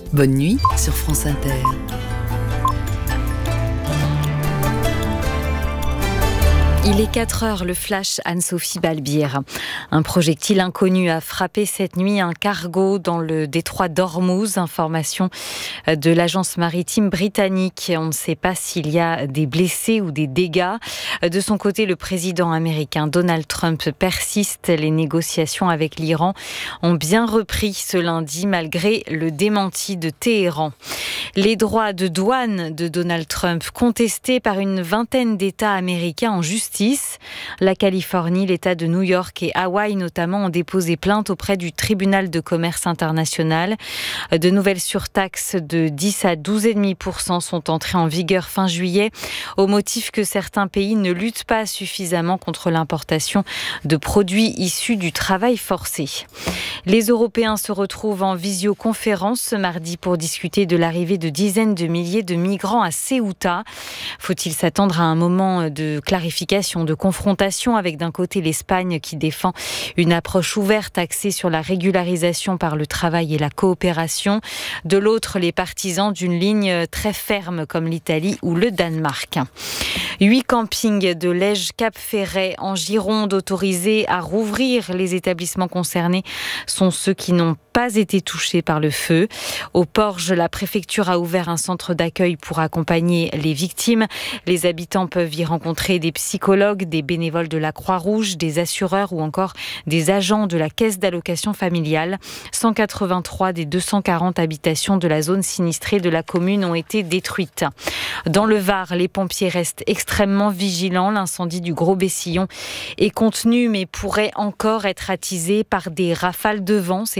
Bonne nuit sur France Inter. Il est 4h, le flash Anne-Sophie Balbir. Un projectile inconnu a frappé cette nuit un cargo dans le détroit d'Ormuz. Information de l'agence maritime britannique. On ne sait pas s'il y a des blessés ou des dégâts. De son côté, le président américain Donald Trump persiste. Les négociations avec l'Iran ont bien repris ce lundi malgré le démenti de Téhéran. Les droits de douane de Donald Trump contestés par une vingtaine d'États américains en justice. La Californie, l'État de New York et Hawaï notamment ont déposé plainte auprès du tribunal de commerce international. De nouvelles surtaxes de 10 à 12,5% sont entrées en vigueur fin juillet au motif que certains pays ne luttent pas suffisamment contre l'importation de produits issus du travail forcé. Les Européens se retrouvent en visioconférence ce mardi pour discuter de l'arrivée de dizaines de milliers de migrants à Ceuta. Faut-il s'attendre à un moment de clarification, de confrontation avec d'un côté l'Espagne qui défend une approche ouverte axée sur la régularisation par le travail et la coopération, de l'autre les partisans d'une ligne très ferme comme l'Italie ou le Danemark. 8 campings de Lège-Cap-Ferret en Gironde autorisés à rouvrir. Les établissements concernés sont ceux qui n'ont pas été touchés par le feu. Au Porge, la préfecture a ouvert un centre d'accueil pour accompagner les victimes. Les habitants peuvent y rencontrer des psychologues, des bénévoles de la Croix-Rouge, des assureurs ou encore des agents de la caisse d'allocation familiale. 183 des 240 habitations de la zone sinistrée de la commune ont été détruites. Dans le Var, les pompiers restent extrêmement vigilants. L'incendie du Gros Bessillon est contenu mais pourrait encore être attisé par des rafales de vent.